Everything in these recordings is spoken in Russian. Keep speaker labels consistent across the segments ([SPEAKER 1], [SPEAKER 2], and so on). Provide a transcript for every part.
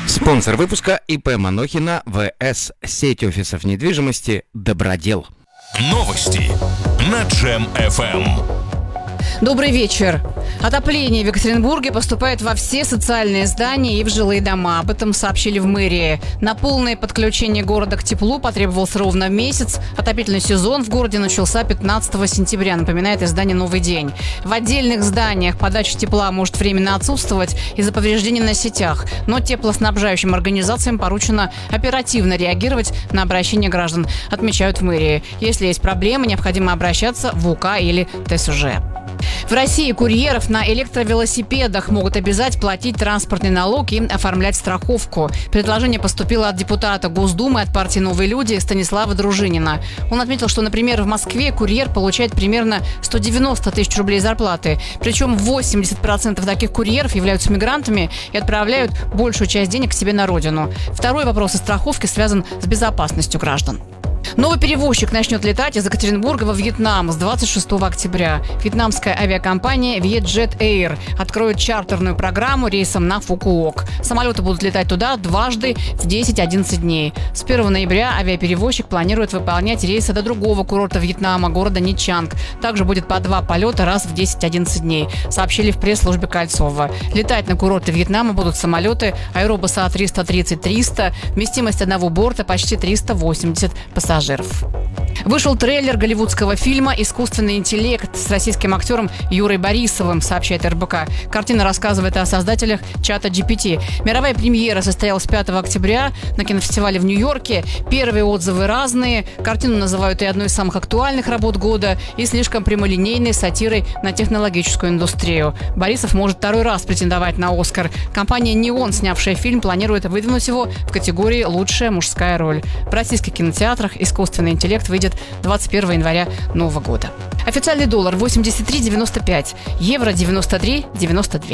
[SPEAKER 1] Спонсор выпуска ИП Манохина ВС. Сеть офисов недвижимости «Добродел».
[SPEAKER 2] Новости на Джем-ФМ.
[SPEAKER 3] Добрый вечер. Отопление в Екатеринбурге поступает во все социальные здания и в жилые дома. Об этом сообщили в мэрии. На полное подключение города к теплу потребовался ровно месяц. Отопительный сезон в городе начался 15 сентября, напоминает издание «Новый день». В отдельных зданиях подача тепла может временно отсутствовать из-за повреждений на сетях. Но теплоснабжающим организациям поручено оперативно реагировать на обращения граждан, отмечают в мэрии. Если есть проблемы, необходимо обращаться в УК или ТСЖ. В России курьеров на электровелосипедах могут обязать платить транспортный налог и оформлять страховку. Предложение поступило от депутата Госдумы от партии «Новые люди» Станислава Дружинина. Он отметил, что, например, в Москве курьер получает примерно 190 тысяч рублей зарплаты. Причем 80% таких курьеров являются мигрантами и отправляют большую часть денег к себе на родину. Второй вопрос о страховке связан с безопасностью граждан. Новый перевозчик начнет летать из Екатеринбурга во Вьетнам с 26 октября. Вьетнамская авиакомпания Vietjet Air откроет чартерную программу рейсом на Фукуок. Самолеты будут летать туда дважды в 10-11 дней. С 1 ноября авиаперевозчик планирует выполнять рейсы до другого курорта Вьетнама, города Ничанг. Также будет по 2 полета раз в 10-11 дней, сообщили в пресс-службе Кольцова. Летать на курорты Вьетнама будут самолеты Аэробус А330-300, вместимость одного борта почти 380 пассажиров. Вышел трейлер голливудского фильма «Искусственный интеллект» с российским актером Юрой Борисовым, сообщает РБК. Картина рассказывает о создателях чата GPT. Мировая премьера состоялась 5 октября на кинофестивале в Нью-Йорке. Первые отзывы разные. Картину называют и одной из самых актуальных работ года, и слишком прямолинейной сатирой на технологическую индустрию. Борисов может второй раз претендовать на «Оскар». Компания «Неон», снявшая фильм, планирует выдвинуть его в категории «Лучшая мужская роль». В российских кинотеатрах «Искусственный интеллект» выйдет 21 января нового года. Официальный доллар 83,95, евро 93,92.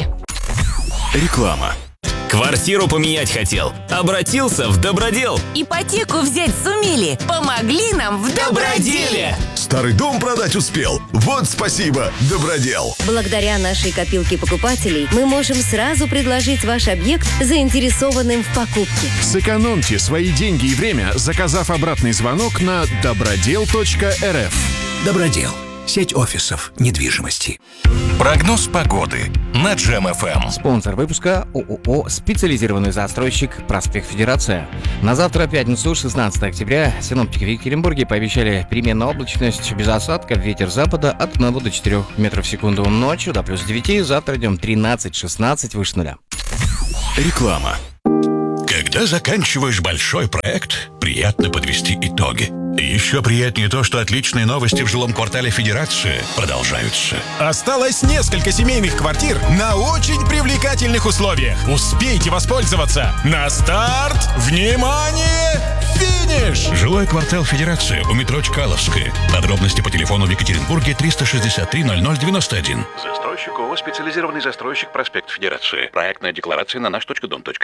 [SPEAKER 2] Реклама. Квартиру поменять хотел? Обратился в Добродел.
[SPEAKER 4] Ипотеку взять сумели? Помогли нам в Доброделе.
[SPEAKER 5] Старый дом продать успел? Вот спасибо, Добродел.
[SPEAKER 6] Благодаря нашей копилке покупателей мы можем сразу предложить ваш объект заинтересованным в покупке.
[SPEAKER 7] Сэкономьте свои деньги и время, заказав обратный звонок на добродел.рф.
[SPEAKER 8] Добродел. Сеть офисов недвижимости.
[SPEAKER 2] Прогноз погоды на Джем-ФМ.
[SPEAKER 1] Спонсор выпуска ООО «Специализированный застройщик. Проспект Федерация». На завтра, пятницу, 16 октября, синоптики в Екатеринбурге пообещали переменную облачность без осадков, ветер запада от 1 до 4 метров в секунду. Ночью до плюс 9, завтра днем 13-16, выше нуля.
[SPEAKER 2] Реклама. Когда заканчиваешь большой проект, приятно подвести итоги. Еще приятнее то, что отличные новости в жилом квартале Федерации продолжаются.
[SPEAKER 9] Осталось несколько семейных квартир на очень привлекательных условиях. Успейте воспользоваться. На старт! Внимание! Финиш!
[SPEAKER 2] Жилой квартал Федерации у метро Чкаловская. Подробности по телефону в Екатеринбурге 363 0091.
[SPEAKER 10] Застройщик ООО «Специализированный застройщик. Проспект Федерации». Проектная декларация на наш.дом.ру.